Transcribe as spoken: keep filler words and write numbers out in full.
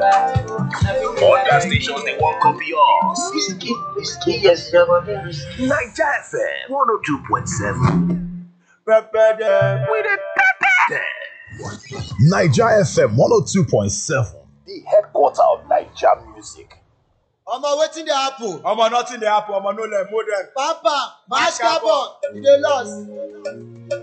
Other stations they won't copy us. Whiskey, whiskey, yes, your body whiskey. Niger F M one oh two point seven. Pepper them. With a pepper them. Niger F M one oh two point seven, the headquarter of Niger music. Omo, wetin dey happen? Omo, nothing dey happen. Omo, no let more them. Papa, mash carbon, you dey lost.